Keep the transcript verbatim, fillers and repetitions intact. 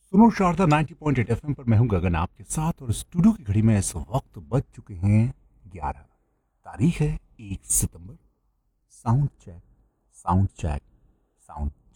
सुनो Sharda ninety point eight F M पर मैं हूं गगन आपके साथ और स्टूडियो की घड़ी में इस वक्त बज चुके हैं ग्यारह। तारीख है एक सितंबर। Sound check, sound check, sound